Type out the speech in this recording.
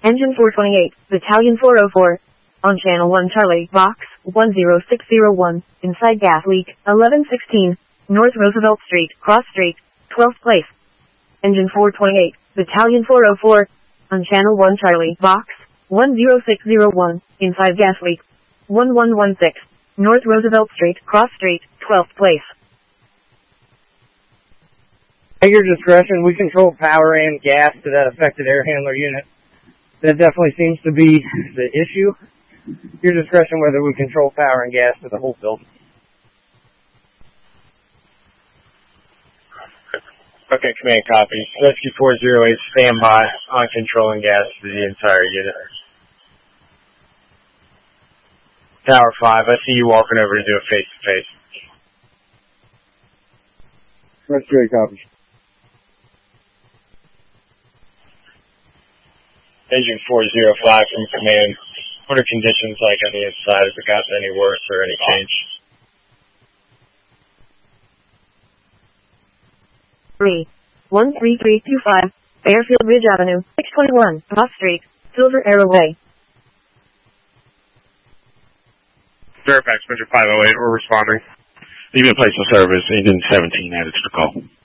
Engine 428, Battalion 404. On Channel 1 Charlie, Box 10601, inside gas leak, 1116, North Roosevelt Street, Cross Street, 12th place. Engine 428, Battalion 404. On Channel 1 Charlie, Box 10601, inside gas leak, 1116, North Roosevelt Street, Cross Street, 12th place. At your discretion, we control power and gas to that affected air handler unit. That definitely seems to be the issue. Your discretion whether we control power and gas to the whole building. Okay, command copy. Rescue 408, stand by on controlling gas to the entire unit. Tower 5, I see you walking over to do a face-to-face. Rescue 8 copy. Agent 405 from command. What are conditions like on the inside? Has it gotten any worse or any change? 13325, Fairfield Ridge Avenue, 621, Cross Street, Silver Arrow Way. Fairfax, Metro 508, we're responding. Leaving place of service, engine 17 added to the call.